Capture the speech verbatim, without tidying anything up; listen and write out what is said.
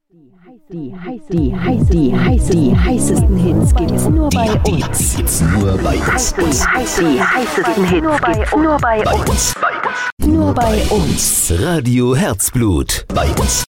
Die, heiß, die, heiß, die, heiß, die heißesten Hits gibt's nur bei uns. Gibt's nur bei uns. Die, heiß, die heißesten Hits gibt's nur bei uns. Bei uns. Nur bei uns. Radio Herzblut. Bei uns.